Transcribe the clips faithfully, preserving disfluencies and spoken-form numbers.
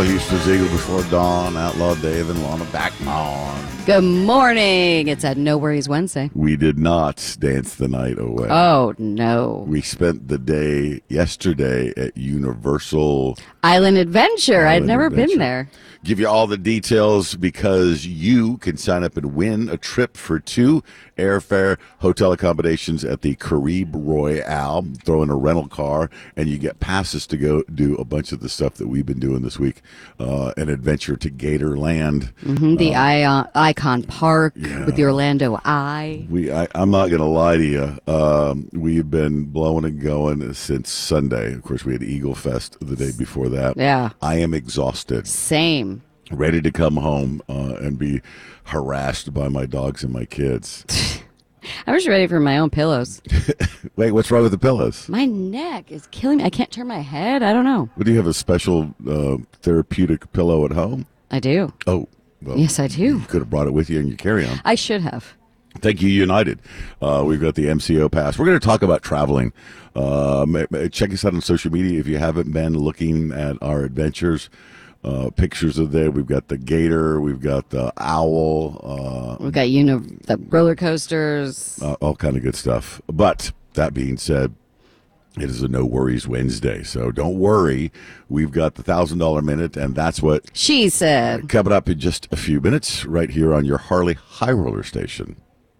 Houston's Eagle Before Dawn, Outlaw Dave and Lana Backmon. Good morning. It's a No Worries Wednesday. We did not dance the night away. Oh, no. We spent the day yesterday at Universal Island Adventure. Island I'd never Adventure. been there. Give you all the details because you can sign up and win a trip for two airfare hotel accommodations at the Caribe Royale. Throw in a rental car and you get passes to go do a bunch of the stuff that we've been doing this week. Uh, an adventure to Gatorland. Mm-hmm. The uh, Ion, Icon Park yeah. with the Orlando Eye. We, I, I'm not going to lie to you. Um, we've been blowing and going since Sunday. Of course, we had Eagle Fest the day before that. Yeah. I am exhausted. Same. Ready to come home uh, and be harassed by my dogs and my kids. I was ready for my own pillows. Wait, what's wrong with the pillows? My neck is killing me. I can't turn my head. I don't know. What, do you have a special uh, therapeutic pillow at home? I do. Oh, well, Yes, I do. You could have brought it with you in your carry-on. I should have. Thank you, United. Uh, we've got the M C O pass. We're going to talk about traveling. Uh, check us out on social media if you haven't been looking at our adventures. Uh, pictures of there. We've got the gator. We've got the owl. Uh, We've got you know the roller coasters. uh, all kind of good stuff. But that being said, it is a No Worries Wednesday. So don't worry. We've got the one thousand dollar minute, and that's what She said. coming up in just a few minutes right here on your Harley High Roller Station.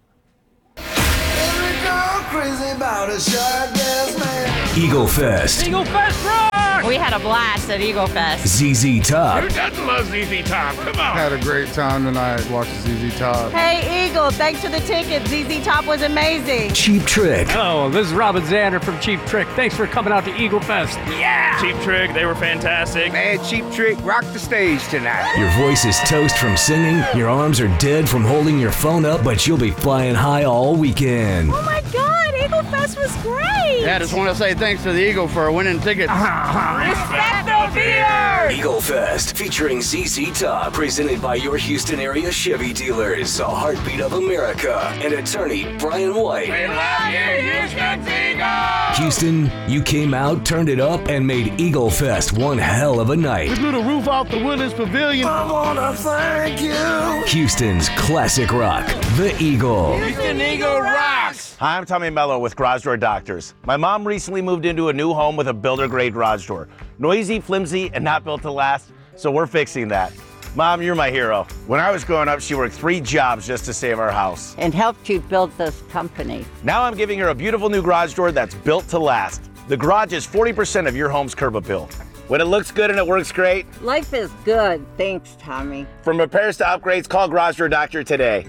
Eagle Fest. Eagle Fest rock! We had a blast at Eagle Fest. Z Z Top. Who doesn't love Z Z Top? Come on! Had a great time tonight watching Z Z Top. Hey, Eagle, thanks for the ticket. Z Z Top was amazing. Cheap Trick. Hello, this is Robin Zander from Cheap Trick. Thanks for coming out to Eagle Fest. Yeah! Cheap Trick, they were fantastic. Man, Cheap Trick rocked the stage tonight. Your voice is toast from singing. Your arms are dead from holding your phone up, but you'll be flying high all weekend. Oh my God, Eagle Fest was great. Yeah, I just want to say thanks to the Eagle for winning tickets. Respect the beer! Eagle Fest, featuring Z Z Top, presented by your Houston area Chevy dealers, a heartbeat of America, and attorney Brian White. We love you, Houston Eagles! Houston, you came out, turned it up, and made Eagle Fest one hell of a night. Blew the roof off the Woodlands Pavilion. I want to thank you. Houston's classic rock, The Eagle. Houston Eagle rocks! Hi, I'm Tommy Mello with Garage Door Doctors. My mom recently moved into a new home with a builder-grade garage door. Noisy, flimsy, and not built to last, so we're fixing that. Mom, you're my hero. When I was growing up, she worked three jobs just to save our house. And helped you build this company. Now I'm giving her a beautiful new garage door that's built to last. The garage is forty percent of your home's curb appeal. When it looks good and it works great, Life is good. Thanks, Tommy. from repairs to upgrades, call Garage Door Doctor today.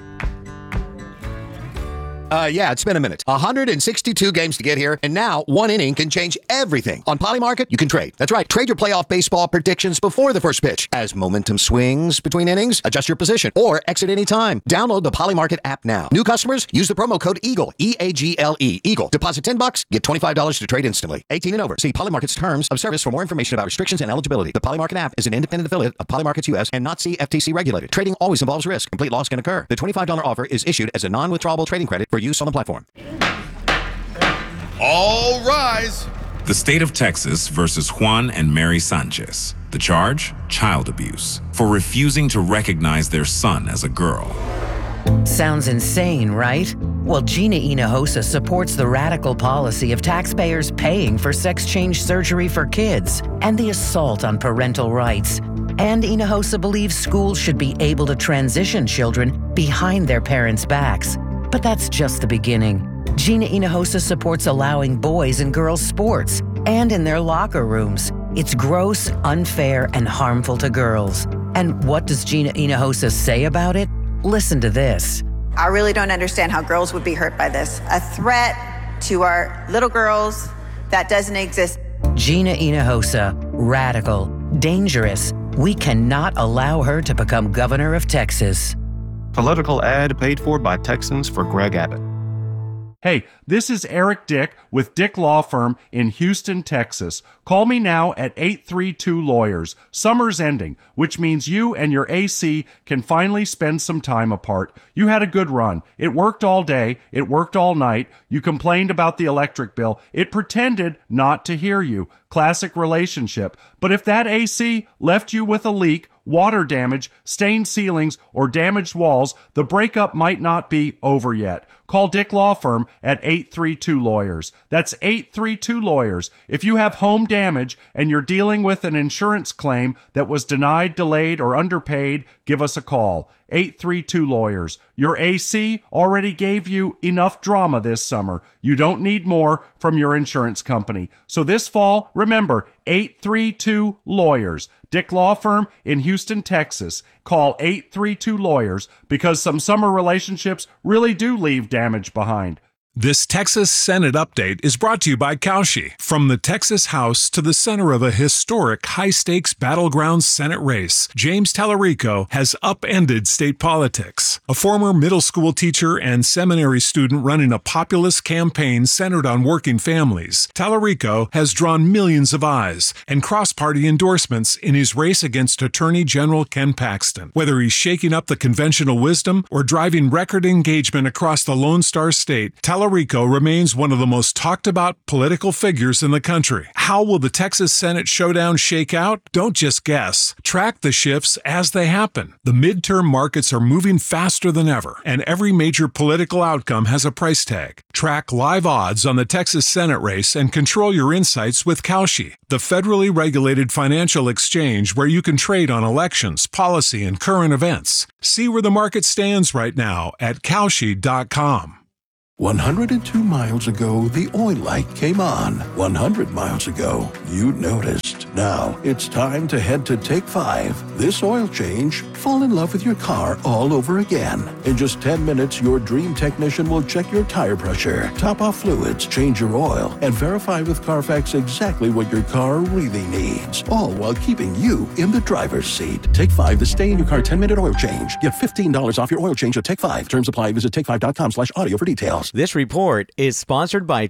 Uh, yeah, it's been a minute. one hundred sixty-two games to get here, and now one inning can change everything. On Polymarket, you can trade. That's right. Trade your playoff baseball predictions before the first pitch. As momentum swings between innings, adjust your position or exit any time. Download the Polymarket app now. New customers, use the promo code EAGLE, E A G L E, EAGLE. Deposit ten bucks, get twenty-five dollars to trade instantly. eighteen and over. See Polymarket's terms of service for more information about restrictions and eligibility. The Polymarket app is an independent affiliate of Polymarkets U S and not C F T C regulated. Trading always involves risk. Complete loss can occur. The twenty-five dollars offer is issued as a non-withdrawable trading credit for use on the platform. All rise. The state of Texas versus Juan and Mary Sanchez. The charge? Child abuse. For refusing to recognize their son as a girl. Sounds insane, right? Well, Gina Hinojosa supports the radical policy of taxpayers paying for sex change surgery for kids and the assault on parental rights. And Hinojosa believes schools should be able to transition children behind their parents' backs. But that's just the beginning. Gina Hinojosa supports allowing boys and girls sports and in their locker rooms. It's gross, unfair, and harmful to girls. And what does Gina Hinojosa say about it? Listen to this. I really don't understand how girls would be hurt by this. A threat to our little girls that doesn't exist. Gina Hinojosa, radical, dangerous. We cannot allow her to become governor of Texas. Political ad paid for by Texans for Greg Abbott. Hey, this is Eric Dick with Dick Law Firm in Houston, Texas. Call me now at eight three two lawyers. Summer's ending, which means you and your A C can finally spend some time apart. You had a good run. It worked all day. It worked all night. You complained about the electric bill. It pretended not to hear you. Classic relationship. But if that A C left you with a leak, water damage, stained ceilings, or damaged walls, the breakup might not be over yet. Call Dick Law Firm at eight three two lawyers. That's eight three two lawyers. If you have home damage and you're dealing with an insurance claim that was denied, delayed, or underpaid, give us a call. eight three two lawyers. Your A C already gave you enough drama this summer. You don't need more from your insurance company. So this fall, remember, eight three two lawyers. Dick Law Firm in Houston, Texas. Call eight three two lawyers because some summer relationships really do leave damage behind. This Texas Senate update is brought to you by Kalshi. From the Texas House to the center of a historic high-stakes battleground Senate race, James Tallarico has upended state politics. A former middle school teacher and seminary student running a populist campaign centered on working families, Tallarico has drawn millions of eyes and cross-party endorsements in his race against Attorney General Ken Paxton. Whether he's shaking up the conventional wisdom or driving record engagement across the Lone Star State, Tallarico remains one of the most talked about political figures in the country. How will the Texas Senate showdown shake out? Don't just guess. Track the shifts as they happen. The midterm markets are moving faster than ever, and every major political outcome has a price tag. Track live odds on the Texas Senate race and control your insights with Kalshi, the federally regulated financial exchange where you can trade on elections, policy, and current events. See where the market stands right now at Kalshi dot com. one hundred two miles ago, the oil light came on. one hundred miles ago, you noticed. Now, it's time to head to Take Five. This oil change, fall in love with your car all over again. In just ten minutes, your dream technician will check your tire pressure, top off fluids, change your oil, and verify with Carfax exactly what your car really needs. All while keeping you in the driver's seat. Take Five, the stay in your car ten minute oil change. Get fifteen dollars off your oil change at Take Five. Terms apply. Visit take five dot com slash audio for details. This report is sponsored by